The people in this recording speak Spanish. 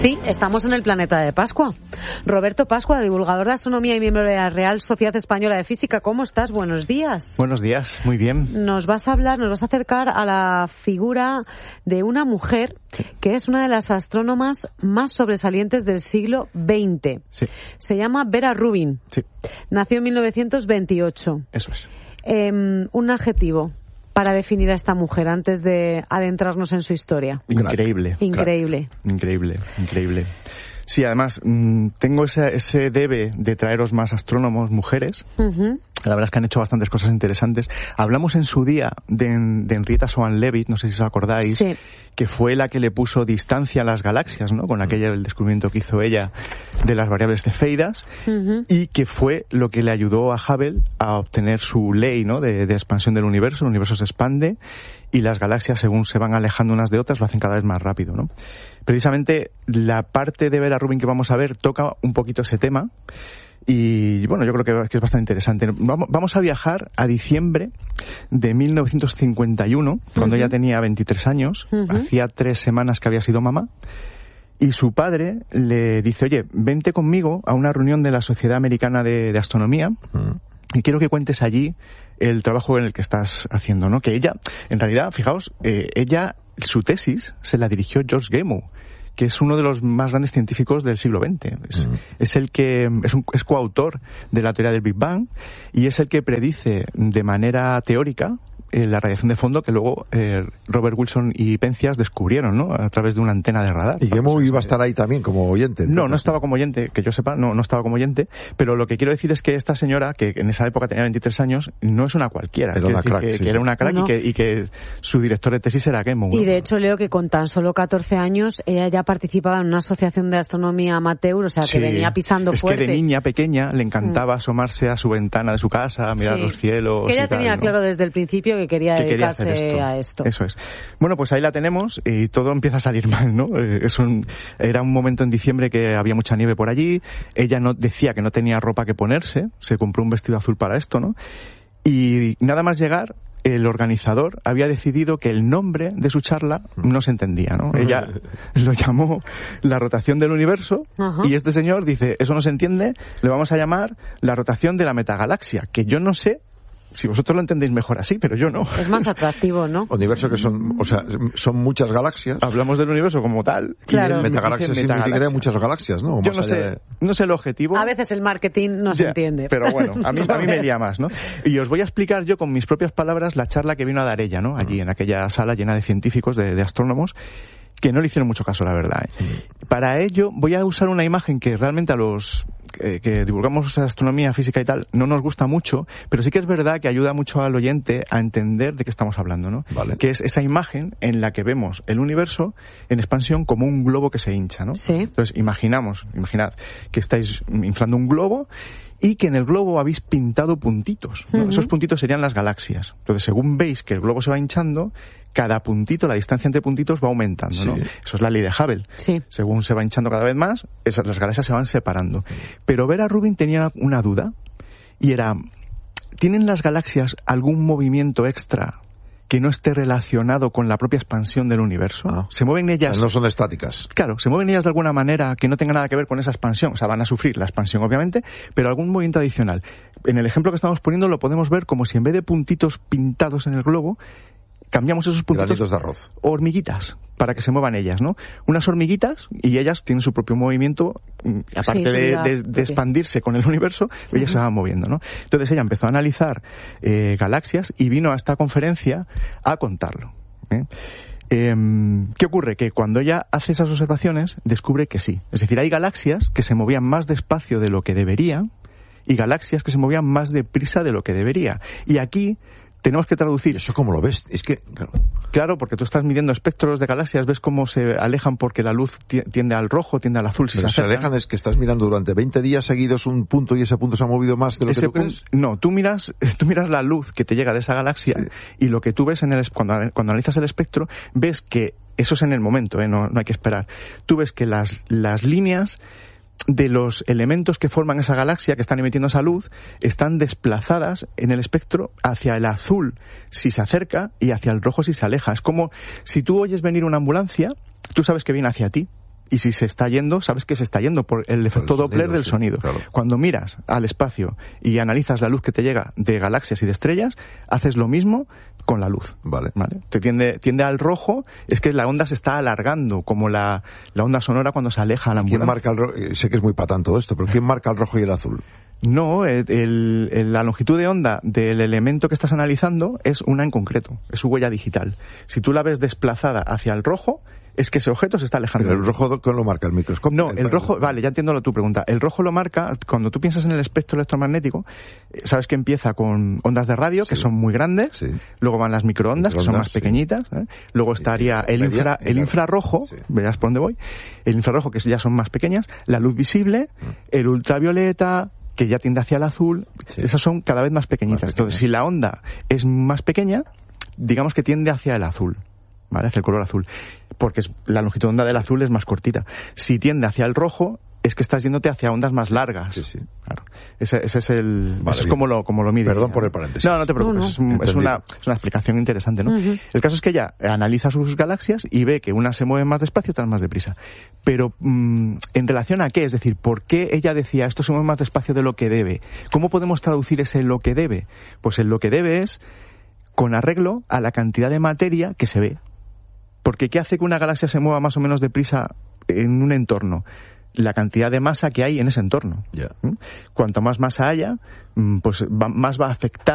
Sí, estamos en el planeta de Pascua. Roberto Pascua, divulgador de astronomía y miembro de la Real Sociedad Española de Física. ¿Cómo estás? Buenos días. Buenos días, muy bien. Nos vas a acercar a la figura de una mujer que es una de las astrónomas más sobresalientes del siglo XX. Sí. Se llama Vera Rubin. Sí. Nació en 1928. Eso es. Un adjetivo para definir a esta mujer antes de adentrarnos en su historia. Increíble. Increíble. Increíble. Sí, además, tengo ese debe de traeros más astrónomos, mujeres. Uh-huh. La verdad es que han hecho bastantes cosas interesantes. Hablamos en su día de Henrietta Swan-Leavitt, no sé si os acordáis, sí, que fue la que le puso distancia a las galaxias, ¿no? Con el descubrimiento que hizo ella de las variables cefeidas, uh-huh, y que fue lo que le ayudó a Hubble a obtener su ley, ¿no? de expansión del universo. El universo se expande y las galaxias, según se van alejando unas de otras, lo hacen cada vez más rápido, ¿no? Precisamente la parte de Vera Rubin que vamos a ver toca un poquito ese tema y, bueno, yo creo que es bastante interesante. Vamos a viajar a diciembre de 1951, cuando ella tenía 23 años, hacía 3 semanas que había sido mamá, y su padre le dice: oye, vente conmigo a una reunión de la Sociedad Americana de Astronomía, y quiero que cuentes allí el trabajo en el que estás haciendo, ¿no? Que ella, en realidad, fijaos, su tesis se la dirigió George Gamow, que es uno de los más grandes científicos del siglo XX. Es el que es coautor de la teoría del Big Bang y es el que predice de manera teórica la radiación de fondo que luego Robert Wilson y Penzias descubrieron, ¿no? A través de una antena de radar. ¿Y Gamow iba a estar ahí también como oyente? Entonces. No estaba como oyente, que yo sepa, no estaba como oyente, pero lo que quiero decir es que esta señora, que en esa época tenía 23 años, no es una cualquiera. Era una crack, que era una crack. No. Y que su director de tesis era Gamow. Y de hecho leo que con tan solo 14 años ella ya participaba en una asociación de astronomía amateur, o sea, que venía pisando fuerte. Es que de niña pequeña le encantaba asomarse a su ventana de su casa, mirar los cielos. Que ella tenía claro desde el principio que quería dedicarse a esto. Eso es. Bueno, pues ahí la tenemos y todo empieza a salir mal, ¿no? Era un momento en diciembre que había mucha nieve por allí. Ella decía que no tenía ropa que ponerse. Se compró un vestido azul para esto, ¿no? Y nada más llegar, el organizador había decidido que el nombre de su charla no se entendía, ¿no? Ella lo llamó la rotación del universo. Uh-huh. Y este señor dice: eso no se entiende, le vamos a llamar la rotación de la metagalaxia, que yo no sé si vosotros lo entendéis mejor así, pero yo no. Es más atractivo, ¿no? Universo que son muchas galaxias. Hablamos del universo como tal. Claro. Y metagalaxia significaría muchas galaxias, ¿no? Yo no sé el objetivo. A veces el marketing no se entiende. Pero bueno, a mí me lía más, ¿no? Y os voy a explicar yo con mis propias palabras la charla que vino a dar ella, ¿no? Allí en aquella sala llena de científicos, de astrónomos, que no le hicieron mucho caso, la verdad. Para ello voy a usar una imagen que realmente a los que divulgamos astronomía, física y tal, no nos gusta mucho, pero sí que es verdad que ayuda mucho al oyente a entender de qué estamos hablando, ¿no? Vale. Que es esa imagen en la que vemos el universo en expansión como un globo que se hincha, ¿no? Sí. Entonces, imaginad que estáis inflando un globo y que en el globo habéis pintado puntitos, ¿no? Uh-huh. Esos puntitos serían las galaxias. Entonces, según veis que el globo se va hinchando, cada puntito, la distancia entre puntitos va aumentando, ¿no? Sí. Eso es la ley de Hubble. Sí. Según se va hinchando cada vez más, las galaxias se van separando. Pero Vera Rubin tenía una duda, y era: ¿tienen las galaxias algún movimiento extra que no esté relacionado con la propia expansión del universo? ¿Se mueven ellas? No son estáticas. Claro, se mueven ellas de alguna manera que no tenga nada que ver con esa expansión. O sea, van a sufrir la expansión, obviamente, pero algún movimiento adicional. En el ejemplo que estamos poniendo lo podemos ver como si en vez de puntitos pintados en el globo, cambiamos esos puntitos granitos de arroz, hormiguitas, para que se muevan ellas, ¿no? Unas hormiguitas, y ellas tienen su propio movimiento, aparte de expandirse con el universo, ellas se van moviendo, ¿no? Entonces ella empezó a analizar galaxias y vino a esta conferencia a contarlo. ¿Qué ocurre? Que cuando ella hace esas observaciones, descubre que sí. Es decir, hay galaxias que se movían más despacio de lo que deberían y galaxias que se movían más deprisa de lo que debería. Y aquí tenemos que traducir. ¿Eso cómo lo ves? Es que Claro, porque tú estás midiendo espectros de galaxias, ves cómo se alejan porque la luz tiende al rojo, tiende al azul. Si se alejan es que estás mirando durante 20 días seguidos un punto y ese punto se ha movido más de lo que tú crees. No, tú miras la luz que te llega de esa galaxia, sí, y lo que tú ves cuando analizas el espectro, ves que eso es en el momento, no hay que esperar. Tú ves que las líneas de los elementos que forman esa galaxia, que están emitiendo esa luz, están desplazadas en el espectro hacia el azul si se acerca y hacia el rojo si se aleja. Es como si tú oyes venir una ambulancia, tú sabes que viene hacia ti Y si se está yendo, sabes que se está yendo por el efecto Doppler del sonido. Claro. Cuando miras al espacio y analizas la luz que te llega de galaxias y de estrellas, haces lo mismo con la luz. Vale. Te tiende al rojo, es que la onda se está alargando, como la onda sonora cuando se aleja a la ambulancia. ¿Quién marca el rojo? Sé que es muy patán todo esto, pero ¿quién marca el rojo y el azul? No, la longitud de onda del elemento que estás analizando es una en concreto, es su huella digital. Si tú la ves desplazada hacia el rojo, es que ese objeto se está alejando. ¿Pero el rojo ¿cómo lo marca? ¿El microscopio? No, el rojo, vale, ya entiendo tu pregunta. El rojo lo marca, cuando tú piensas en el espectro electromagnético, sabes que empieza con ondas de radio, que son muy grandes, luego van las microondas, que son más pequeñitas, luego estaría el infrarrojo, verás por dónde voy, el infrarrojo, que ya son más pequeñas, la luz visible, el ultravioleta, que ya tiende hacia el azul, esas son cada vez más pequeñitas. Entonces, si la onda es más pequeña, digamos que tiende hacia el azul. ¿Vale? Hacia el color azul, porque la longitud de onda del azul es más cortita. Si tiende hacia el rojo, es que estás yéndote hacia ondas más largas. Sí. Claro. Ese es como lo mide. Perdón por el paréntesis. No te preocupes. Es una explicación interesante, ¿no? El caso es que ella analiza sus galaxias y ve que unas se mueven más despacio y otras más deprisa. Pero, ¿en relación a qué? Es decir, ¿por qué ella decía esto se mueve más despacio de lo que debe? ¿Cómo podemos traducir ese lo que debe? Pues el lo que debe es con arreglo a la cantidad de materia que se ve. Porque ¿qué hace que una galaxia se mueva más o menos deprisa en un entorno? La cantidad de masa que hay en ese entorno. Cuanto más masa haya, pues más va a afectar